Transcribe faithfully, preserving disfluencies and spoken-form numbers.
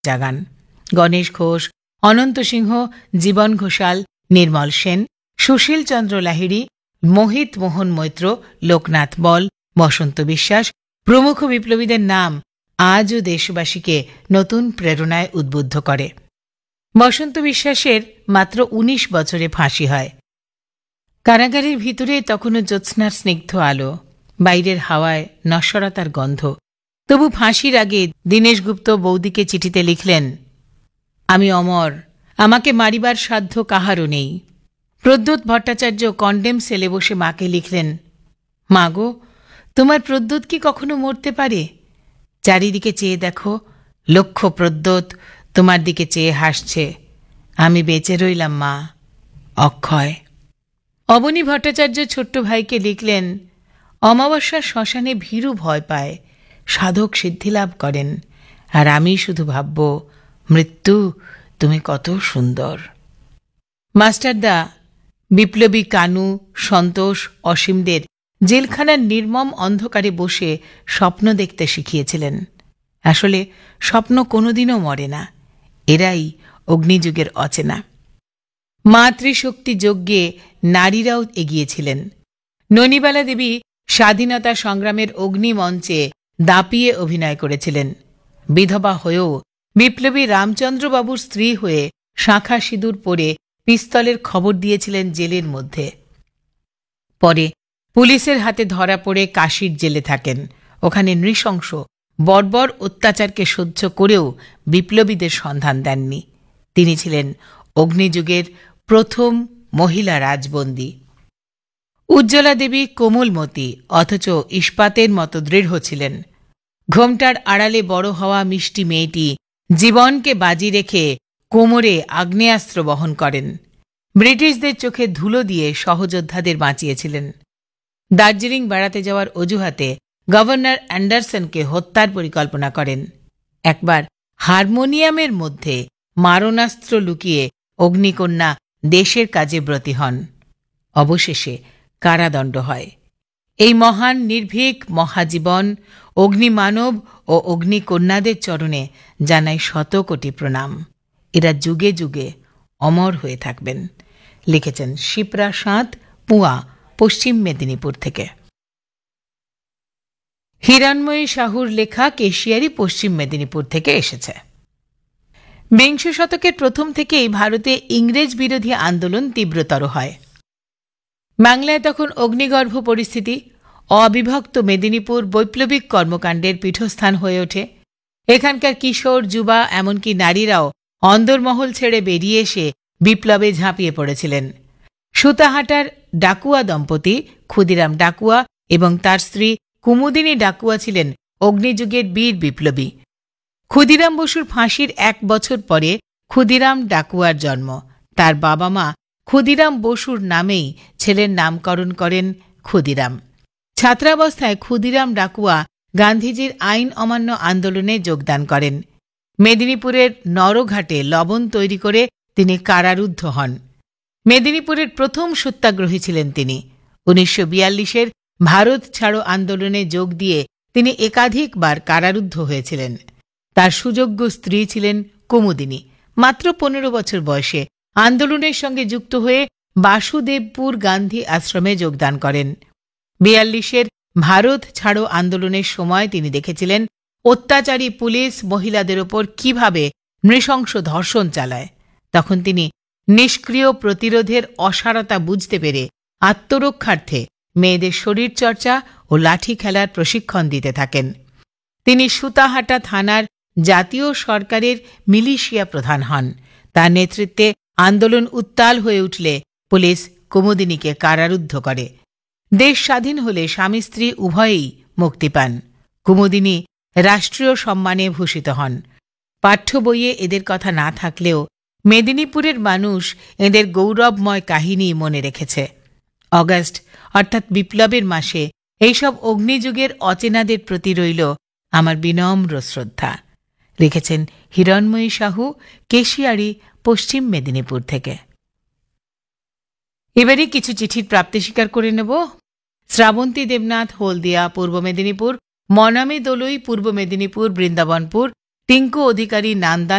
জাগান। গণেশ ঘোষ, অনন্ত সিংহ, জীবন ঘোষাল, নির্মল সেন, সুশীল চন্দ্র লাহিড়ী, মোহিত মোহন মৈত্র, লোকনাথ বল, বসন্ত বিশ্বাস প্রমুখ বিপ্লবীদের নাম আজও দেশবাসীকে নতুন প্রেরণায় উদ্বুদ্ধ করে। বসন্ত বিশ্বাসের মাত্র উনিশ বছরে ফাঁসি হয়। কারাগারের ভিতরে তখনও জ্যোৎস্নার স্নিগ্ধ আলো, বাইরের হাওয়ায় নশ্বরতার গন্ধ। তবু ফাঁসির আগে দীনেশ গুপ্ত বৌদিকে চিঠিতে লিখলেন, আমি অমর, আমাকে মারিবার সাধ্য কাহারও নেই। প্রদ্যোৎ ভট্টাচার্য কন্ডেম সেলে বসে মাকে লিখলেন, মা গো, তোমার প্রদ্যোৎ কি কখনো মরতে পারে? চারিদিকে চেয়ে দেখো, লক্ষ প্রদ্যোৎ তোমার দিকে চেয়ে হাসছে। আমি বেঁচে রইলাম মা, অক্ষয়। অবনী ভট্টাচার্য ছোট্ট ভাইকে লিখলেন, অমাবস্যার শ্মশানে ভীরু ভয় পায়, সাধক সিদ্ধিলাভ করেন, আর আমি শুধু ভাবব, মৃত্যু তুমি কত সুন্দর। মাস্টারদা বিপ্লবী কানু, সন্তোষ, অসীমদের জেলখানার নির্মম অন্ধকারে বসে স্বপ্ন দেখতে শিখিয়েছিলেন। আসলে স্বপ্ন কোনোদিনও মরে না, এরাই অগ্নিযুগের অচেনা। মাতৃশক্তি যজ্ঞে নারীরাও এগিয়েছিলেন। ননিবালা দেবী স্বাধীনতা সংগ্রামের অগ্নিমঞ্চে দাপিয়ে অভিনয় করেছিলেন। বিধবা হয়েও বিপ্লবী রামচন্দ্রবাবুর স্ত্রী হয়ে শাঁখা সিঁদুর পরে পিস্তলের খবর দিয়েছিলেন জেলের মধ্যে। পরে পুলিশের হাতে ধরা পড়ে কাশীর জেলে থাকেন। ওখানে নৃশংস বর্বর অত্যাচারকে সহ্য করেও বিপ্লবীদের সন্ধান দেননি। তিনি ছিলেন অগ্নিযুগের প্রথম মহিলা রাজবন্দী। উজ্জ্বলা দেবী কোমলমতি, অথচ ইস্পাতের মতো দৃঢ় ছিলেন। ঘোমটার আড়ালে বড় হওয়া মিষ্টি মেয়েটি জীবনকে বাজি রেখে কোমরে আগ্নেয়াস্ত্র বহন করেন। ব্রিটিশদের চোখে ধুলো দিয়ে সহযোদ্ধাদের বাঁচিয়েছিলেন। দার্জিলিং বেড়াতে যাওয়ার অজুহাতে গভর্নর অ্যান্ডারসনকে হত্যার পরিকল্পনা করেন। একবার হারমোনিয়ামের মধ্যে মারণাস্ত্র লুকিয়ে অগ্নিকন্যা দেশের কাজে ব্রতী হন। অবশেষে কারাদণ্ড হয়। এই মহান নির্ভীক মহাজীবন অগ্নিমানব ও অগ্নিকন্যাদের চরণে জানাই শত কোটি প্রণাম। এরা যুগে যুগে অমর হয়ে থাকবেন। লিখেছেন শিপ্রা সাঁত, পুয়া, পশ্চিম মেদিনীপুর থেকে। হিরণময়ী সাহুর লেখা কেশিয়ারি পশ্চিম মেদিনীপুর থেকে এসেছে। বিংশ শতকের প্রথম থেকেই ভারতে ইংরেজ বিরোধী আন্দোলন তীব্রতর হয়। বাংলায় তখন অগ্নিগর্ভ পরিস্থিতি। অবিভক্ত মেদিনীপুর বৈপ্লবিক কর্মকাণ্ডের পীঠস্থান হয়ে ওঠে। এখানকার কিশোর, যুবা, এমনকি নারীরাও অন্দরমহল ছেড়ে বেরিয়ে এসে বিপ্লবে ঝাঁপিয়ে পড়েছিলেন। সুতাহাটার ডাকুয়া দম্পতি ক্ষুদিরাম ডাকুয়া এবং তার স্ত্রী কুমুদিনী ডাকুয়া ছিলেন অগ্নিযুগের বীর বিপ্লবী। ক্ষুদিরাম বসুর ফাঁসির এক বছর পরে ক্ষুদিরাম ডাকুয়ার জন্ম। তার বাবা মা ক্ষুদিরাম বসুর নামেই ছেলের নামকরণ করেন ক্ষুদিরাম। ছাত্রাবস্থায় ক্ষুদিরাম ডাকুয়া গান্ধীজির আইন অমান্য আন্দোলনে যোগদান করেন। মেদিনীপুরের নরঘাটে লবণ তৈরি করে তিনি কারারুদ্ধ হন। মেদিনীপুরের প্রথম সত্যাগ্রহী ছিলেন তিনি। উনিশশো বিয়াল্লিশের ভারত ছাড়ো আন্দোলনে যোগ দিয়ে তিনি একাধিকবার কারারুদ্ধ হয়েছিলেন। তার সুযোগ্য স্ত্রী ছিলেন কুমুদিনী। মাত্র পনেরো বছর বয়সে আন্দোলনের সঙ্গে যুক্ত হয়ে বাসুদেবপুর গান্ধী আশ্রমে যোগদান করেন। বিয়াল্লিশের ভারত ছাড়ো আন্দোলনের সময় তিনি দেখেছিলেন অত্যাচারী পুলিশ মহিলাদের ওপর কিভাবে নৃশংস ধর্ষণ চালায়। তখন তিনি নিষ্ক্রিয় প্রতিরোধের অসারতা বুঝতে পেরে আত্মরক্ষার্থে মেয়েদের শরীরচর্চা ও লাঠি খেলার প্রশিক্ষণ দিতে থাকেন। তিনি সুতাহাটা থানার জাতীয় সরকারের মিলিশিয়া প্রধান হন। তার নেতৃত্বে আন্দোলন উত্তাল হয়ে উঠলে পুলিশ কুমুদিনীকে কারারুদ্ধ করে। দেশ স্বাধীন হলে স্বামী স্ত্রী উভয়েই মুক্তি পান। কুমুদিনী রাষ্ট্রীয় সম্মানে ভূষিত হন। পাঠ্য বইয়ে এদের কথা না থাকলেও মেদিনীপুরের মানুষ এদের গৌরবময় কাহিনী মনে রেখেছে। অগাস্ট অর্থাৎ বিপ্লবের মাসে এইসব অগ্নিযুগের অচেনাদের প্রতি রইল আমার বিনম্র শ্রদ্ধা। লিখেছেন হিরণময়ী সাহু, কেশিয়ারি, পশ্চিম মেদিনীপুর থেকে। এবারে কিছু চিঠির প্রাপ্তি স্বীকার করে নেব। শ্রাবন্তী দেবনাথ, হলদিয়া, পূর্ব মেদিনীপুর, মনামী দলুই, পূর্ব মেদিনীপুর, বৃন্দাবনপুর, টিঙ্কু অধিকারী নান্দান